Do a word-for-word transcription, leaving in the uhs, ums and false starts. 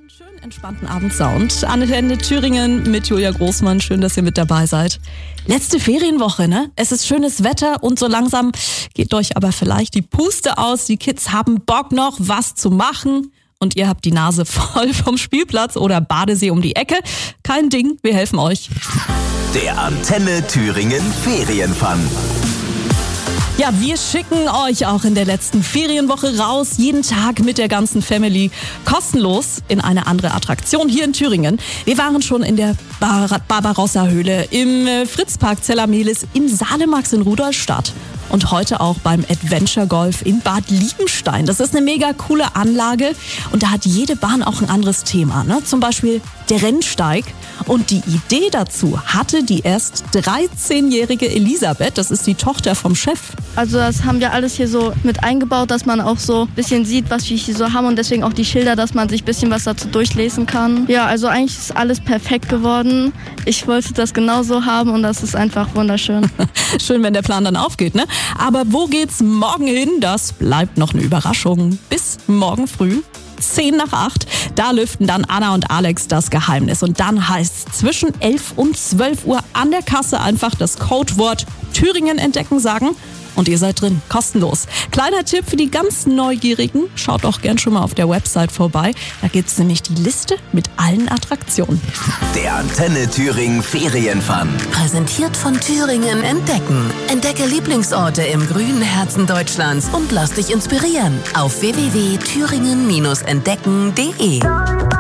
Einen schönen, entspannten Abendsound. Antenne Thüringen mit Julia Großmann. Schön, dass ihr mit dabei seid. Letzte Ferienwoche, ne? Es ist schönes Wetter und so langsam geht euch aber vielleicht die Puste aus. Die Kids haben Bock noch, was zu machen. Und ihr habt die Nase voll vom Spielplatz oder Badesee um die Ecke. Kein Ding, wir helfen euch. Der Antenne Thüringen Ferienfun. Ja, wir schicken euch auch in der letzten Ferienwoche raus, jeden Tag mit der ganzen Family, kostenlos in eine andere Attraktion hier in Thüringen. Wir waren schon in der Bar- Barbarossa-Höhle, im Fritzpark Zellamelis, im Salemax in Rudolstadt und heute auch beim Adventure Golf in Bad Liebenstein. Das ist eine mega coole Anlage und da hat jede Bahn auch ein anderes Thema, ne? Zum Beispiel der Rennsteig. Und die Idee dazu hatte die erst dreizehnjährige Elisabeth, das ist die Tochter vom Chef. Also das haben wir alles hier so mit eingebaut, dass man auch so ein bisschen sieht, was wir hier so haben und deswegen auch die Schilder, dass man sich ein bisschen was dazu durchlesen kann. Ja, also eigentlich ist alles perfekt geworden. Ich wollte das genauso haben und das ist einfach wunderschön. Schön, wenn der Plan dann aufgeht, ne? Aber wo geht's morgen hin? Das bleibt noch eine Überraschung. Bis morgen früh. zehn nach acht, da lüften dann Anna und Alex das Geheimnis. Und dann heißt es zwischen elf und zwölf Uhr an der Kasse einfach das Codewort Thüringen entdecken sagen und ihr seid drin, kostenlos. Kleiner Tipp für die ganz Neugierigen, schaut auch gern schon mal auf der Website vorbei. Da gibt's nämlich die Liste mit allen Attraktionen. Der Antenne Thüringen Ferienfun. Präsentiert von Thüringen Entdecken. Entdecke Lieblingsorte im grünen Herzen Deutschlands und lass dich inspirieren auf w w w punkt thüringen Bindestrich entdecken punkt de.